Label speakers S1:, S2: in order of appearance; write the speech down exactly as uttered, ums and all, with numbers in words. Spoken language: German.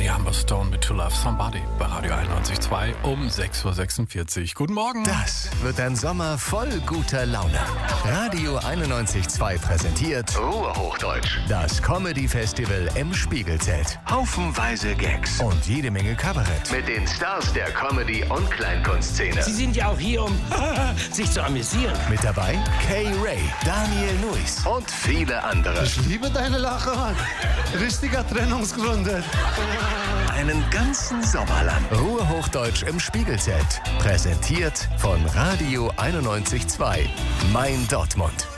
S1: Die Amber Stone mit To Love Somebody bei Radio einundneunzig Komma zwei um sechs Uhr sechsundvierzig. Guten Morgen.
S2: Das wird ein Sommer voll guter Laune. Radio einundneunzig Komma zwei präsentiert Ruhrhochdeutsch. Das Comedy-Festival im Spiegelzelt. Haufenweise Gags und jede Menge Kabarett. Mit den Stars der Comedy- und Kleinkunstszene.
S3: Sie sind ja auch hier, um sich zu amüsieren.
S2: Mit dabei Kay Ray, Daniel Nuis und viele andere.
S4: Ich liebe deine Lache, Mann. Richtiger Trennungsgründe.
S2: Einen ganzen Sommer lang. Ruhrhochdeutsch im Spiegelzelt. Präsentiert von Radio einundneunzig Komma zwei. Mein Dortmund.